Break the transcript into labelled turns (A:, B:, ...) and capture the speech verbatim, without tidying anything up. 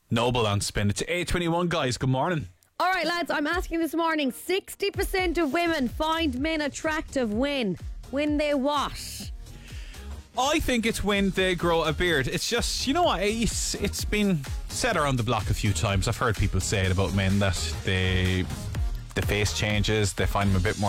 A: Noble on Spin. It's eight twenty-one, guys. Good morning.
B: All right, lads, I'm asking this morning, sixty percent of women find men attractive when? When they what?
A: I think it's when they grow a beard. It's just, you know what, it's, it's been said around the block a few times. I've heard people say it about men that they, the face changes, they find them a bit more